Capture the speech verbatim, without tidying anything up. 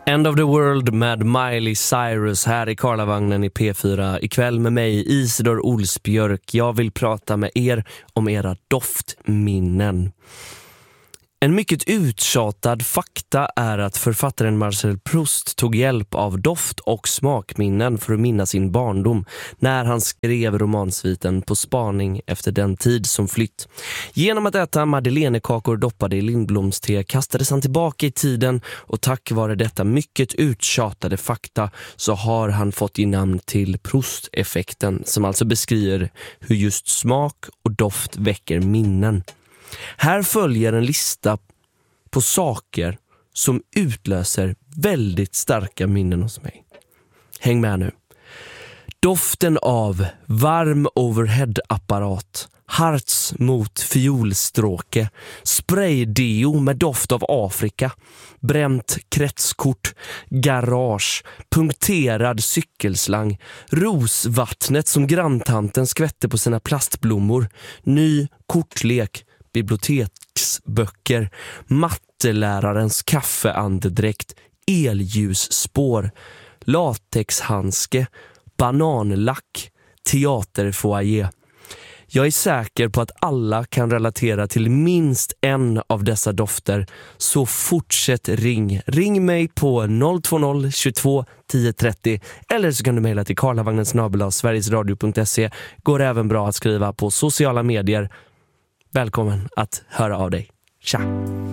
End of the World med Miley Cyrus här i Karlavagnen i P fyra. Ikväll med mig Isidor Olsbjörk. Jag vill prata med er om era doftminnen. En mycket uttjatad fakta är att författaren Marcel Proust tog hjälp av doft- och smakminnen för att minna sin barndom när han skrev romansviten På spaning efter den tid som flytt. Genom att äta madeleinekakor doppade i lindblomste kastades han tillbaka i tiden, och tack vare detta mycket uttjatade fakta så har han fått i namn till Proust-effekten, som alltså beskriver hur just smak och doft väcker minnen. Här följer en lista på saker som utlöser väldigt starka minnen hos mig. Häng med nu. Doften av varm overhead-apparat, harts mot fiolstråke, spraydeo med doft av Afrika, bränt kretskort, garage, punkterad cykelslang, rosvattnet som granntanten skvätte på sina plastblommor, ny kortlek, biblioteksböcker, mattelärarens kaffeandedräkt, elljusspår, latexhandske, bananlack, teaterfoyer. Jag är säker på att alla kan relatera till minst en av dessa dofter, så fortsätt ring. Ring mig på noll två noll tjugotvå tio trettio, eller så kan du mejla till karlavagnen snabel-a sverigesradio punkt se. Går även bra att skriva på sociala medier. Välkommen att höra av dig. Tja!